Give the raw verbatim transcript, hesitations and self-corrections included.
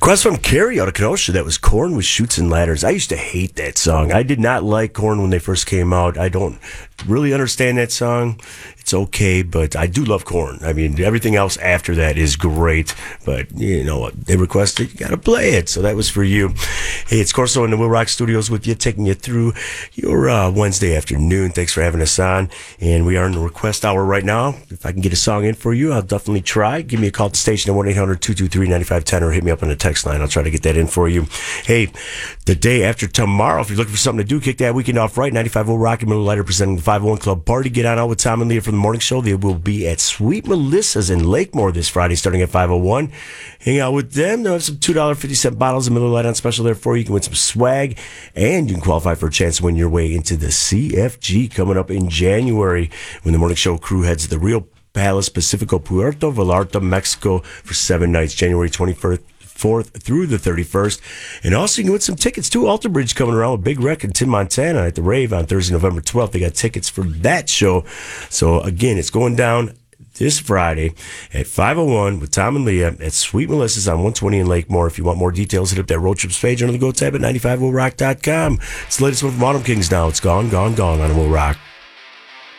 Request from Carrie out of Kenosha. That was Korn with Chutes and Ladders. I used to hate that song. I did not like Korn when they first came out. I don't really understand that song. It's okay, but I do love Korn. I mean, everything else after that is great, but, you know, what they requested, you got to play it, so that was for you. Hey, it's Corso in the Will Rock Studios with you, taking you through your uh, Wednesday afternoon. Thanks for having us on, and we are in the request hour right now. If I can get a song in for you, I'll definitely try. Give me a call at the station at one eight hundred two two three nine five one zero or hit me up on the text line. I'll try to get that in for you. Hey, the day after tomorrow, if you're looking for something to do, kick that weekend off right. ninety-five point oh Rocky Miller Lighter presenting the five oh one Club Party. Get on out with Tom and Leah from the morning show. They will be at Sweet Melissa's in Lakemore this Friday starting at five oh one. Hang out with them. They'll have some two dollars and fifty cents bottles of Miller Lite on special there for you. You can win some swag, and you can qualify for a chance to win your way into the C F G coming up in January when the morning show crew heads to the Rio Palace Pacifico, Puerto Vallarta, Mexico for seven nights, January twenty-fourth through the thirty-first. And also you can win some tickets to Alter Bridge coming around with Big Wreck and Tim Montana at the Rave on Thursday, November twelfth. They got tickets for that show. So again, it's going down this Friday at five oh one with Tom and Leah at Sweet Melissa's on one twenty in Lakemore. If you want more details, hit up that road trips page under the Go tab at ninety-five oh rock dot com. It's the latest one from Autumn Kings now. It's Gone, Gone, Gone on Will Rock.